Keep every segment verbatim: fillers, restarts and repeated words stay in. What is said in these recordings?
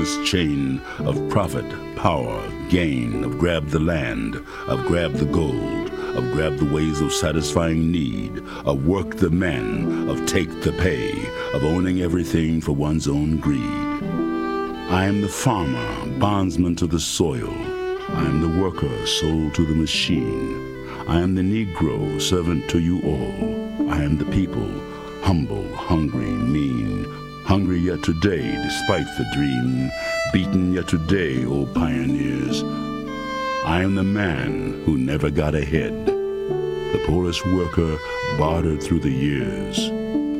endless chain of profit, power, gain, of grab the land, of grab the gold, of grab the ways of satisfying need, of work the men, of take the pay, of owning everything for one's own greed. I am the farmer, bondsman to the soil. I am the worker, sold to the machine. I am the Negro, servant to you all. I am the people, humble, hungry, mean, hungry yet today, despite the dream, beaten yet today, O pioneers. I am the man who never got ahead, the poorest worker bartered through the years.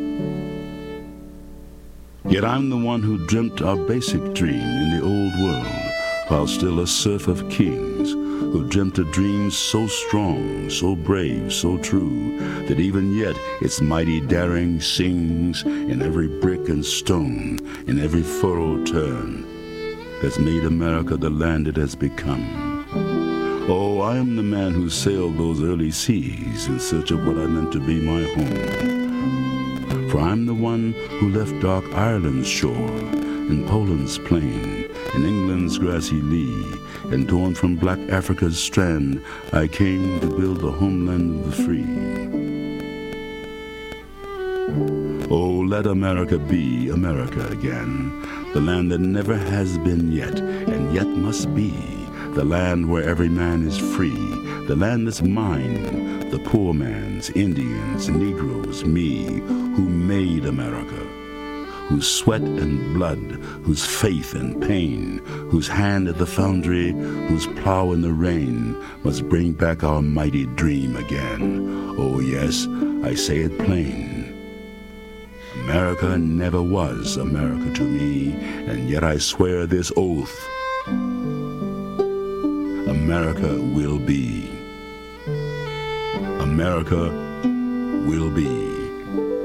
Yet I'm the one who dreamt our basic dream in the old world, while still a serf of kings, who dreamt a dream so strong, so brave, so true, that even yet its mighty daring sings in every brick and stone, in every furrowed turn, that's made America the land it has become. Oh, I am the man who sailed those early seas in search of what I meant to be my home. For I'm the one who left dark Ireland's shore, in Poland's plain, in England's grassy lea, and torn from black Africa's strand, I came to build the homeland of the free. Oh, let America be America again, the land that never has been yet, and yet must be, the land where every man is free, the land that's mine, the poor man's, Indians, Negroes, me, who made America, whose sweat and blood, whose faith and pain, whose hand at the foundry, whose plow in the rain, must bring back our mighty dream again. Oh yes, I say it plain. America never was America to me, and yet I swear this oath, America will be. America will be.